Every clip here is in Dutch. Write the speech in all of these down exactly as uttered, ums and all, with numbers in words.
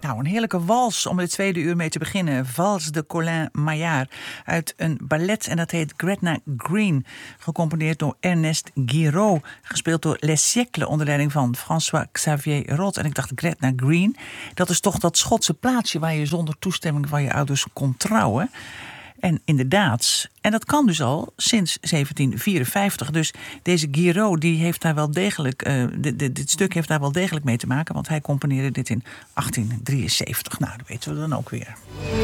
Nou, een heerlijke wals om de tweede uur mee te beginnen. Vals de Colin Maillard uit een ballet en dat heet Gretna Green. Gecomponeerd door Ernest Guiraud. Gespeeld door Les Siècles onder leiding van François-Xavier Roth. En ik dacht, Gretna Green, dat is toch dat Schotse plaatsje waar je zonder toestemming van je ouders kon trouwen. En inderdaad, en dat kan dus al sinds zeventien vierenvijftig. Dus deze Guiraud die heeft daar wel degelijk, uh, dit, dit, dit stuk heeft daar wel degelijk mee te maken, want hij componeerde dit in achttien drieënzeventig. Nou, dat weten we dan ook weer.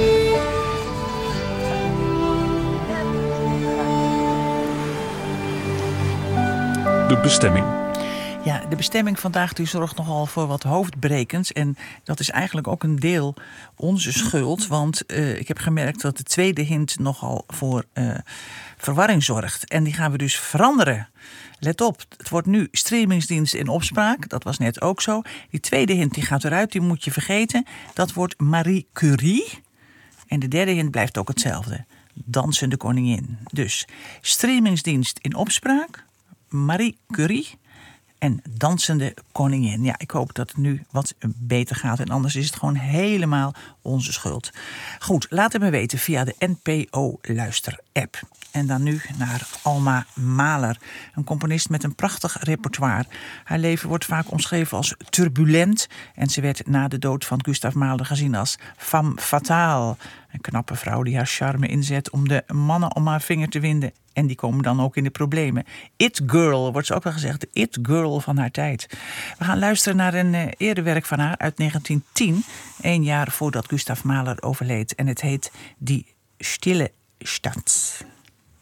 De bestemming. Ja, de bestemming vandaag die zorgt nogal voor wat hoofdbrekens. En dat is eigenlijk ook een deel onze schuld. Want uh, ik heb gemerkt dat de tweede hint nogal voor uh, verwarring zorgt. En die gaan we dus veranderen. Let op, het wordt nu streamingsdienst in opspraak. Dat was net ook zo. Die tweede hint die gaat eruit, die moet je vergeten. Dat wordt Marie Curie. En de derde hint blijft ook hetzelfde. Dansende koningin. Dus streamingsdienst in opspraak. Marie Curie. En dansende koningin. Ja, ik hoop dat het nu wat beter gaat. En anders is het gewoon helemaal onze schuld. Goed, laat het me weten via de N P O-luister-app. En dan nu naar Alma Mahler. Een componist met een prachtig repertoire. Haar leven wordt vaak omschreven als turbulent. En ze werd na de dood van Gustav Mahler gezien als femme fatale. Een knappe vrouw die haar charme inzet om de mannen om haar vinger te winden. En die komen dan ook in de problemen. It Girl, wordt ze ook wel gezegd. De It Girl van haar tijd. We gaan luisteren naar een uh, eerder werk van haar uit negentien tien. Een jaar voordat Gustav Mahler overleed. En het heet Die Stille Stadt.